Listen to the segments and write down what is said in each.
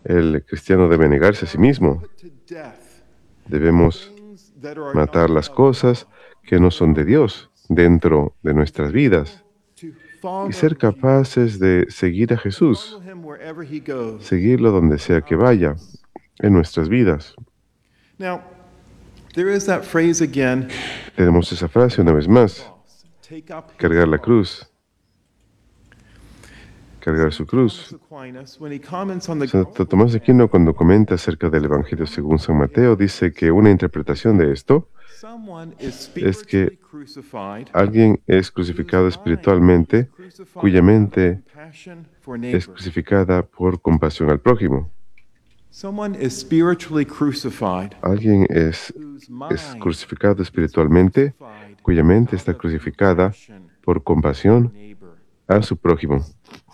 El cristiano debe negarse a sí mismo. Debemos matar las cosas que no son de Dios dentro de nuestras vidas y ser capaces de seguir a Jesús, seguirlo donde sea que vaya en nuestras vidas. Tenemos esa frase una vez más: cargar la cruz, cargar su cruz. Santo Tomás de Aquino, cuando comenta acerca del Evangelio según San Mateo, dice que una interpretación de esto es que alguien es crucificado espiritualmente, cuya mente es crucificada por compasión al prójimo. Alguien es crucificado espiritualmente, cuya mente está crucificada por compasión a su prójimo.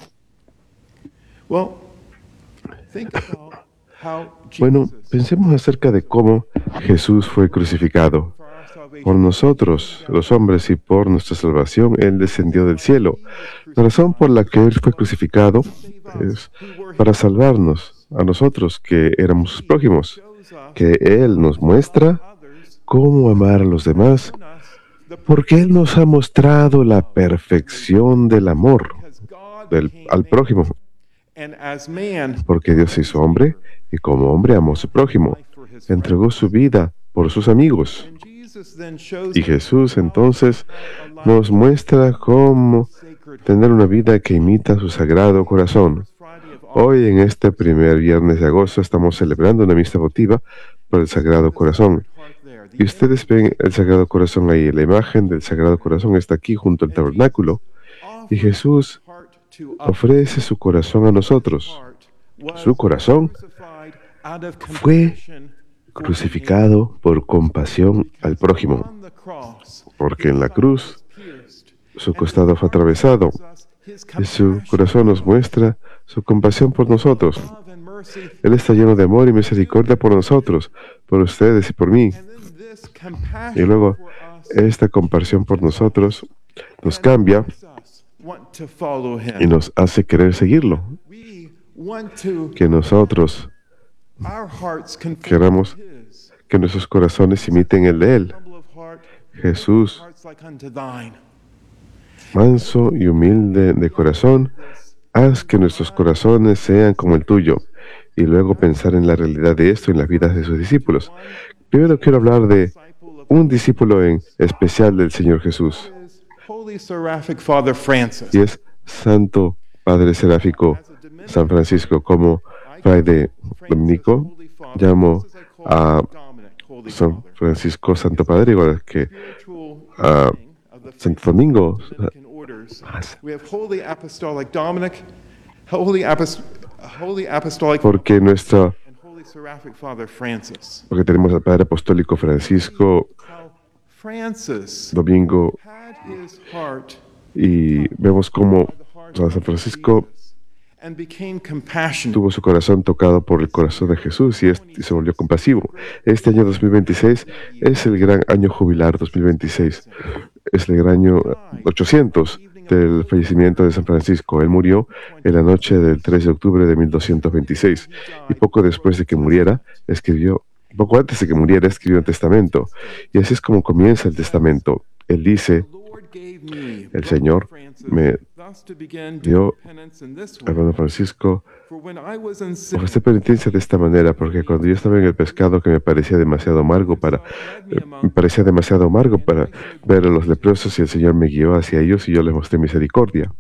Bueno, pensemos acerca de cómo Jesús fue crucificado. Por nosotros, los hombres, y por nuestra salvación, Él descendió del cielo. La razón por la que Él fue crucificado es para salvarnos a nosotros, que éramos sus prójimos, que Él nos muestra cómo amar a los demás, porque Él nos ha mostrado la perfección del amor al prójimo. Porque Dios se hizo hombre, y como hombre amó a su prójimo, entregó su vida por sus amigos. Y Jesús entonces nos muestra cómo tener una vida que imita su Sagrado Corazón. Hoy, en este primer viernes de agosto, estamos celebrando una misa votiva por el Sagrado Corazón. Y ustedes ven el Sagrado Corazón ahí. La imagen del Sagrado Corazón está aquí junto al tabernáculo. Y Jesús ofrece su corazón a nosotros. Su corazón fue crucificado por compasión al prójimo, porque en la cruz su costado fue atravesado y su corazón nos muestra su compasión por nosotros. Él está lleno de amor y misericordia por nosotros, por ustedes y por mí. Y luego esta compasión por nosotros nos cambia y nos hace querer seguirlo. Que nosotros queramos que nuestros corazones imiten el de Él. Jesús, manso y humilde de corazón, haz que nuestros corazones sean como el tuyo. Y luego pensar en la realidad de esto en las vidas de sus discípulos. Primero quiero hablar de un discípulo en especial del Señor Jesús. Y es Santo Padre Seráfico San Francisco. Como Fraile Dominico, llamo a San Francisco Santo Padre, igual que a Santo Domingo. Porque tenemos al Padre Apostólico Francisco, Domingo, y vemos cómo San Francisco tuvo su corazón tocado por el corazón de Jesús y se volvió compasivo. Este año 2026 es el gran año jubilar 2026. Es el gran año 800 del fallecimiento de San Francisco. Él murió en la noche del 3 de octubre de 1226. Y poco antes de que muriera, escribió un testamento. Y así es como comienza el testamento. Él dice: el Señor me dio, hermano Francisco, ofrecer penitencia de esta manera, porque cuando yo estaba en el pecado que me parecía demasiado amargo para ver a los leprosos, y el Señor me guió hacia ellos y yo les mostré misericordia.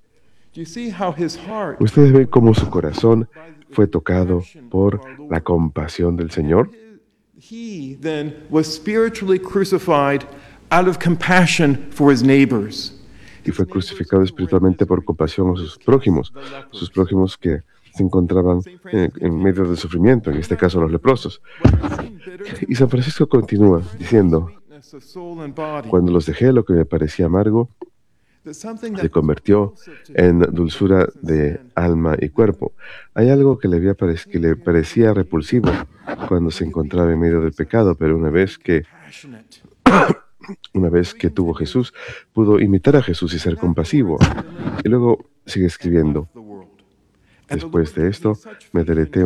Ustedes ven cómo su corazón fue tocado por la compasión del Señor. He then was spiritually crucified out of compassion for his neighbors. Y fue crucificado espiritualmente por compasión a sus prójimos que se encontraban en medio del sufrimiento, en este caso los leprosos. Y San Francisco continúa diciendo: cuando los dejé, lo que me parecía amargo se convirtió en dulzura de alma y cuerpo. Hay algo que le parecía repulsivo cuando se encontraba en medio del pecado, pero una vez que tuvo Jesús, pudo imitar a Jesús y ser compasivo. Y luego sigue escribiendo: después de esto, me deleité